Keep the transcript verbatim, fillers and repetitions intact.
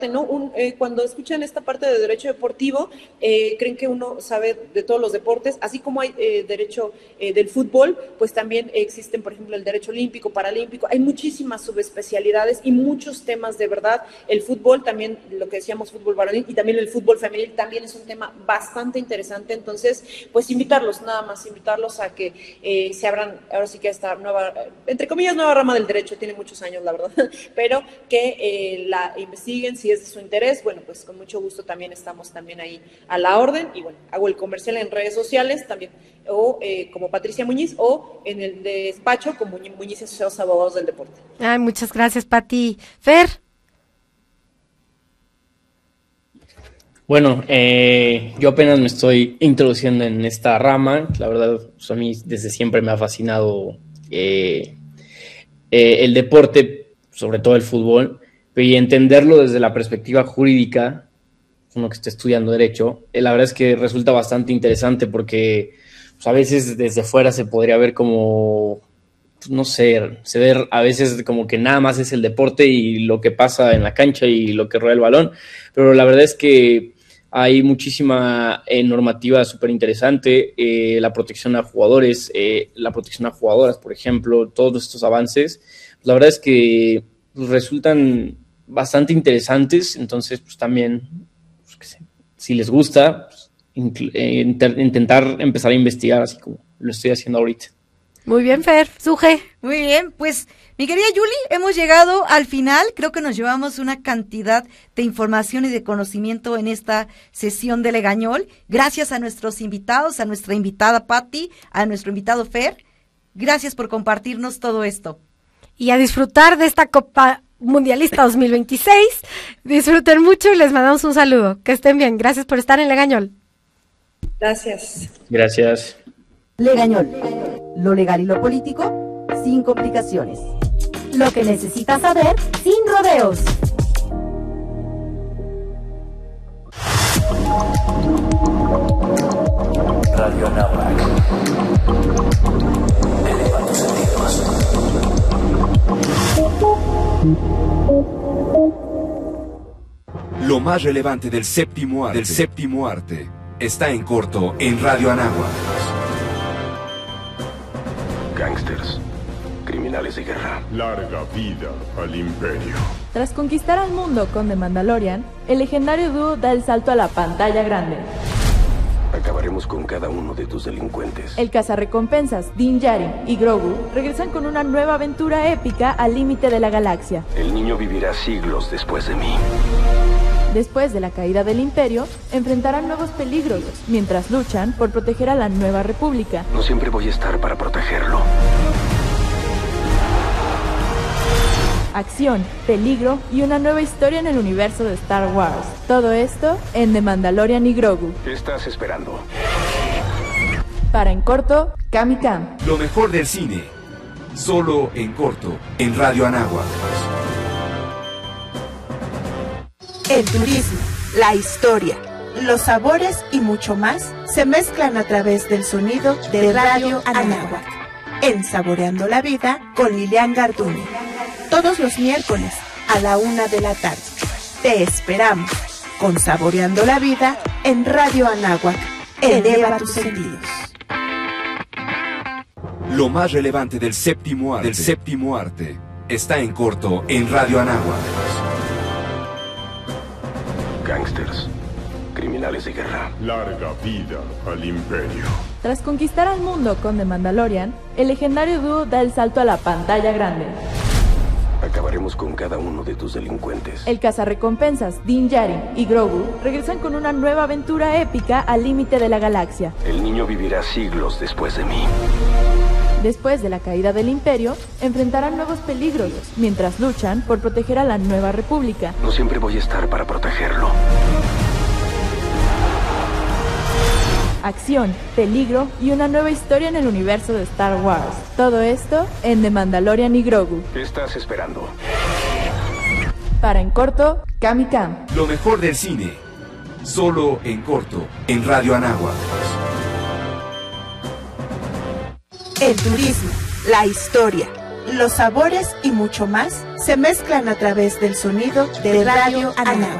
¿no? Un, eh, cuando escuchan esta parte de derecho deportivo, eh, creen que uno sabe de todos los deportes, así como hay eh, derecho eh, del fútbol, pues también existen, por ejemplo, el derecho olímpico, paralímpico, hay muchísimas subespecialidades y muchos temas de verdad. El fútbol también, lo que decíamos, fútbol varonil y también el fútbol femenil también es un tema bastante interesante, entonces, pues invitarlos, nada más, invitarlos a que eh, se abran, ahora sí que esta nueva, entre comillas, nueva rama del derecho, tiene muchos años, la verdad, pero que eh, la investiguen, si es de su interés, bueno, pues con mucho gusto también estamos también ahí a la orden, y bueno, hago el comercial en redes sociales también, o eh, como Patricia Muñiz, o en el despacho como Muñiz y Asociados Abogados del Deporte. Ay, muchas gracias, Pati. Fer. Bueno, eh, yo apenas me estoy introduciendo en esta rama, la verdad, pues a mí desde siempre me ha fascinado eh, eh, el deporte, sobre todo el fútbol, y entenderlo desde la perspectiva jurídica, uno que está estudiando Derecho, eh, la verdad es que resulta bastante interesante porque pues, a veces desde fuera se podría ver como, pues, no sé, se ve a veces como que nada más es el deporte y lo que pasa en la cancha y lo que rueda el balón, pero la verdad es que hay muchísima eh, normativa súper interesante, eh, la protección a jugadores, eh, la protección a jugadoras, por ejemplo, todos estos avances, pues, la verdad es que pues, resultan bastante interesantes, entonces pues también, pues, que sé, si les gusta, pues, eh, inter- intentar empezar a investigar así como lo estoy haciendo ahorita. Muy bien, Fer. Suje. Muy bien, pues mi querida Yuli, hemos llegado al final, creo que nos llevamos una cantidad de información y de conocimiento en esta sesión de Legañol, gracias a nuestros invitados, a nuestra invitada Patti, a nuestro invitado Fer, gracias por compartirnos todo esto. Y a disfrutar de esta Copa Mundialista dos mil veintiséis, disfruten mucho y les mandamos un saludo, que estén bien, gracias por estar en Legañol. Gracias. Gracias. Legañol, lo legal y lo político, sin complicaciones. Lo que necesitas saber sin rodeos. Radio Anáhuac. Eleva tus sentidos. Lo más relevante del séptimo arte, del séptimo arte está en corto en Radio Anáhuac. Gangsters, criminales de guerra. Larga vida al Imperio. Tras conquistar al mundo con The Mandalorian, el legendario dúo da el salto a la pantalla grande. Acabaremos con cada uno de tus delincuentes. El cazarrecompensas Din Djarin y Grogu regresan con una nueva aventura épica al límite de la galaxia. El niño vivirá siglos después de mí. Después de la caída del Imperio, enfrentarán nuevos peligros, mientras luchan por proteger a la Nueva República. No siempre voy a estar para protegerlo. Acción, peligro y una nueva historia en el universo de Star Wars. Todo esto en The Mandalorian y Grogu. ¿Qué estás esperando? Para En Corto, Cami Cam. Lo mejor del cine, solo en corto, en Radio Anáhuac. El turismo, la historia, los sabores y mucho más se mezclan a través del sonido de Radio Anáhuac. En Saboreando la Vida con Lilian Garduño. Todos los miércoles a la una de la tarde. Te esperamos con Saboreando la Vida en Radio Anáhuac. Eleva tus sentidos. Lo más relevante del séptimo arte, del séptimo arte está en corto en Radio Anáhuac. Gangsters, criminales de guerra. Larga vida al Imperio. Tras conquistar al mundo con The Mandalorian, el legendario dúo da el salto a la pantalla grande. Acabaremos con cada uno de tus delincuentes. El cazarrecompensas Din Djarin y Grogu regresan con una nueva aventura épica al límite de la galaxia. El niño vivirá siglos después de mí. Después de la caída del Imperio, enfrentarán nuevos peligros, mientras luchan por proteger a la Nueva República. No siempre voy a estar para protegerlo. Acción, peligro y una nueva historia en el universo de Star Wars. Todo esto en The Mandalorian y Grogu. ¿Qué estás esperando? Para En Corto, Cami Cam. Lo mejor del cine, solo en corto, en Radio Anáhuac. El turismo, la historia, los sabores y mucho más se mezclan a través del sonido de Radio Anáhuac.